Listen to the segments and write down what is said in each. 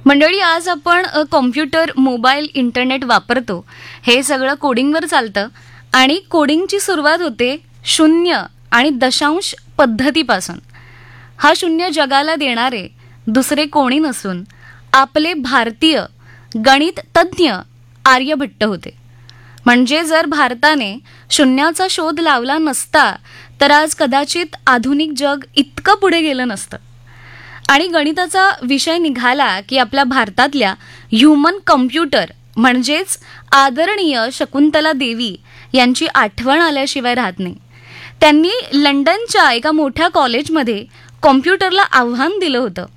मंडळी, आज आपण कॉम्प्युटर, मोबाईल, इंटरनेट वापरतो. हे सगळं कोडिंगवर चालतं आणि कोडिंगची सुरुवात होते 0 आणि दशांश पद्धतीपासून. हा 0 जगाला देणारे दुसरे कोणी नसून आपले भारतीय गणित तज्ज्ञ आर्यभट्ट होते. म्हणजे जर भारताने शून्याचा शोध लावला नसता तर आज कदाचित आधुनिक जग इतकं पुढे गेलं नसतं. आणि गणिताचा विषय निघाला की आपल्या भारतातल्या ह्युमन कम्प्युटर म्हणजेच आदरणीय शकुंतला देवी यांची आठवण आल्याशिवाय राहत नाही. त्यांनी लंडनच्या एका मोठ्या कॉलेजमध्ये कॉम्प्युटरला आव्हान दिलं होतं.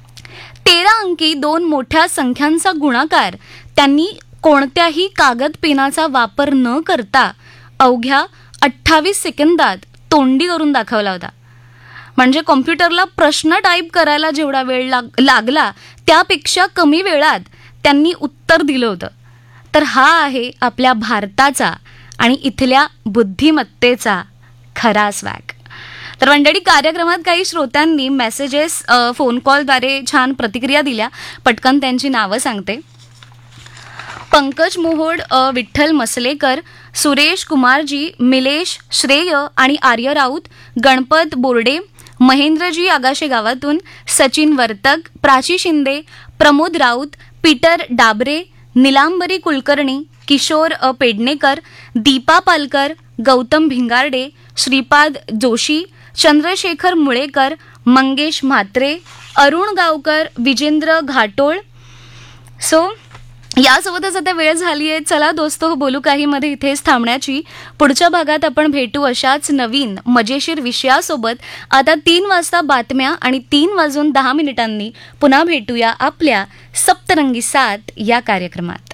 13 अंकी 2 मोठ्या संख्यांचा गुणाकार त्यांनी कोणत्याही कागद पेनाचा वापर न करता अवघ्या 28 सेकंदात तोंडी करून दाखवला होता. म्हणजे कॉम्प्युटरला प्रश्न टाईप करायला जेवढा वेळ लागला त्यापेक्षा कमी वेळात त्यांनी उत्तर दिलं होतं. तर हा आहे आपल्या भारताचा आणि इथल्या बुद्धिमत्तेचा खरा स्वॅग. तर मंडळी, कार्यक्रमात काही श्रोत्यांनी मेसेजेस, फोन कॉलद्वारे छान प्रतिक्रिया दिल्या. पटकन त्यांची नावं सांगते. पंकज मोहोड, विठ्ठल मसलेकर, सुरेश कुमारजी, मिलेश, श्रेय आणि आर्य राऊत, गणपत बोर्डे, महेंद्रजी आगाशे गावातून, सचिन वर्तक, प्राची शिंदे, प्रमोद राऊत, पीटर डाबरे, निलांबरी कुलकर्णी, किशोर पेडणेकर, दीपा पालकर, गौतम भिंगारडे, श्रीपाद जोशी, चंद्रशेखर मुळेकर, मंगेश म्हात्रे, अरुण गावकर, विजेंद्र घाटोळ. सो यासोबतच आता वेळ झाली आहे. चला दोस्तो, बोलू काही मध्ये इथेच थांबण्याची. पुढच्या भागात आपण भेटू अशाच नवीन मजेशीर विषयासोबत. आता 3 वाजता बातम्या आणि 3:10 पुन्हा भेटूया आपल्या सप्तरंगी 7 या कार्यक्रमात.